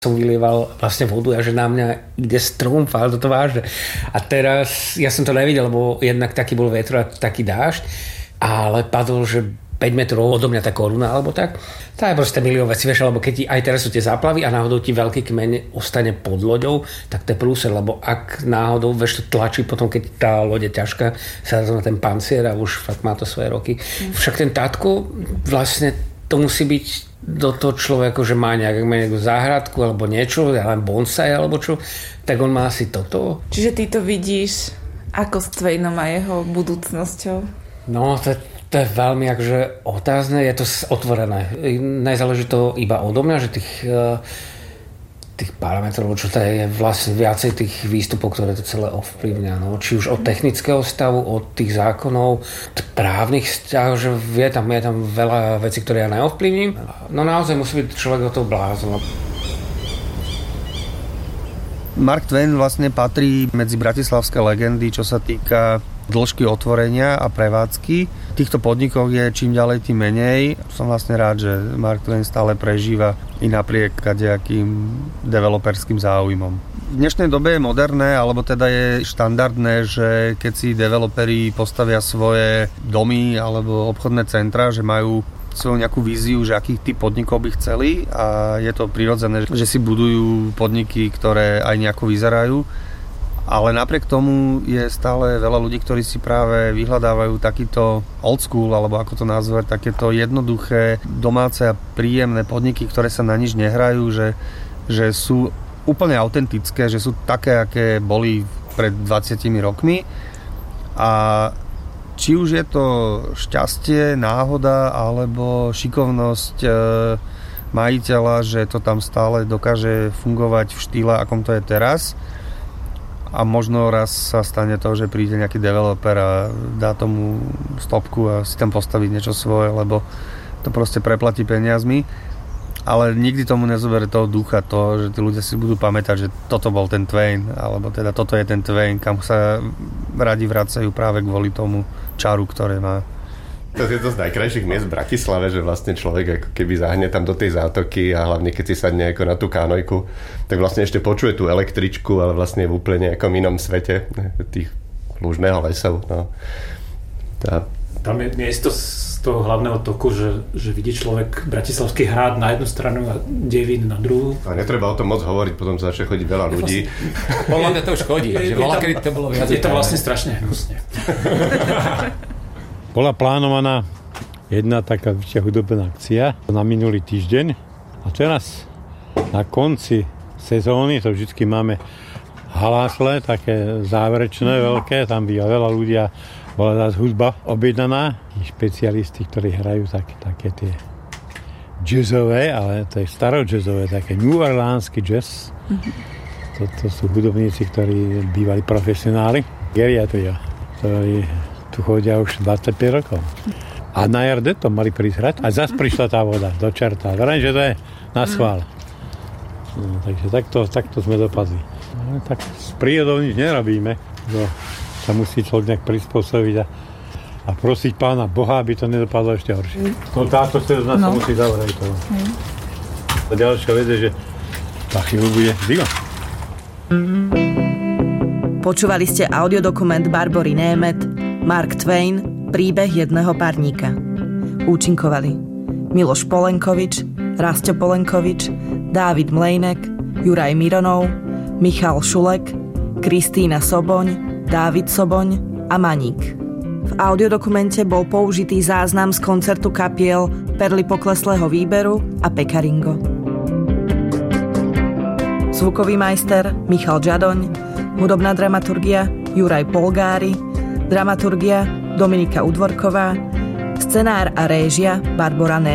som vylieval vlastne vodu a že na mňa ide strom, ale toto vážne. A teraz, ja som to nevidel, lebo jednak taký bol vetro a taký dážď, ale padol, že 5 metrov odo mňa tá koruna, alebo tak. To je proste milión vecí, vieš, lebo keď aj teraz sú tie záplavy a náhodou ti veľký kmeň ostane pod loďou, tak to je prúser, lebo ak náhodou, vieš, to tlačí potom, keď tá loď je ťažká, sa na ten pancier a už fakt má to svoje roky. Však ten tátko, vlastne to musí byť do toho človeka, že má nejakú záhradku alebo niečo, len bonsai alebo čo, tak on má asi toto. Čiže ty to vidíš ako s Twainom a jeho budúcnosťou? No, to je veľmi akože otázne, je to otvorené. Nezáleží to iba odo mňa, že tých parametrov, čo to je vlastne viacej tých výstupov, ktoré to celé ovplyvňa. No. Či už od technického stavu, od tých zákonov, právnych vzťahov, že je tam veľa vecí, ktoré ja neovplyvním. No naozaj musí byť človek do toho blázon. Mark Twain vlastne patrí medzi bratislavské legendy, čo sa týka dĺžky otvorenia a prevádzky. Týchto podnikov je čím ďalej tým menej. Som vlastne rád, že Mark Twain stále prežíva i napriek kadejakým developerským záujmom. V dnešnej dobe je moderné, alebo teda je štandardné, že keď si developeri postavia svoje domy alebo obchodné centra, že majú svoju nejakú víziu, že akých typ podnikov by chceli a je to prirodzené, že si budujú podniky, ktoré aj nejako vyzerajú. Ale napriek tomu je stále veľa ľudí, ktorí si práve vyhľadávajú takýto old school, alebo ako to nazvať, takéto jednoduché, domáce a príjemné podniky, ktoré sa na nič nehrajú, že sú úplne autentické, že sú také, aké boli pred 20 rokmi. A či už je to šťastie, náhoda, alebo šikovnosť majiteľa, že to tam stále dokáže fungovať v štýle, akom to je teraz. A možno raz sa stane to, že príde nejaký developer a dá tomu stopku a si tam postaviť niečo svoje, lebo to proste preplatí peniazmi. Ale nikdy tomu nezoberie toho ducha, to, že tí ľudia si budú pamätať, že toto bol ten Twain, alebo teda toto je ten Twain, kam sa radi vracajú práve kvôli tomu čaru, ktoré má. To je to z najkrajších miest v Bratislave, že vlastne človek ako keby zahne tam do tej zátoky a hlavne keď si sadne ako na tú kánojku, tak vlastne ešte počuje tú električku, ale vlastne v úplne nejakom inom svete tých lúžneho lesov. No. Tam je miesto z toho hlavného toku, že vidí človek Bratislavský hrad na jednu stranu a Devín na druhú. A netreba o tom moc hovoriť, potom sa začne chodiť veľa ľudí. Podľa mňa to už chodí, že kedy to bolo viac. Je to vlastne strašne hnusne. Bola plánovaná jedna taká hudobná akcia na minulý týždeň a teraz na konci sezóny, to vždycky máme halásle, také záverečné, veľké, tam býva veľa ľudia, bola zás hudba objednaná, špecialisti, ktorí hrajú také tie jazzové, ale to je starojazzové, také New Orleansky jazz. To sú hudobníci, ktorí bývali profesionáli. Geriatria, ktorí tu chodia už 25 rokov. A na RD to mali prísť hrať a zase prišla tá voda do čerta. Verím, že to je na schvál. No, takže takto sme dopadli. No, tak s prírodou nič nerobíme. No, sa musí človek nejak prispôsobiť a prosiť Pána Boha, aby to nedopadlo ešte horšie. No táto sezóna sa musí zavrieť. A ďalšia vec je, že tá chvíľu bude zima. Počúvali ste audiodokument Barbory Német Mark Twain, príbeh jedného parníka. Účinkovali Miloš Polenkovič, Rasťo Polenkovič, Dávid Mlejnek, Juraj Mironov, Michal Šulek, Kristína Soboň, Dávid Soboň a Maník. V audiodokumente bol použitý záznam z koncertu kapiel Perly pokleslého výberu a Pekaringo. Zvukový majster Michal Žadoň, hudobná dramaturgia Juraj Polgári, dramaturgia Dominika Udvorková, scenár a réžia Barbora Német.